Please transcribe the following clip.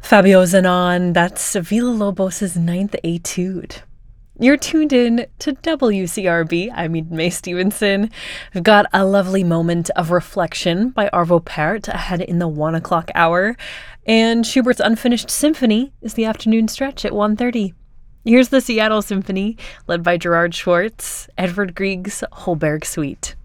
Fabio Zanon, that's Villa-Lobos' Ninth Etude. You're tuned in to WCRB. I'm Mae Stevenson. We've got a lovely moment of reflection by Arvo Pärt ahead in the 1 o'clock hour. And Schubert's Unfinished Symphony is the afternoon stretch at 1:30. Here's the Seattle Symphony, led by Gerard Schwartz, Edvard Grieg's Holberg Suite.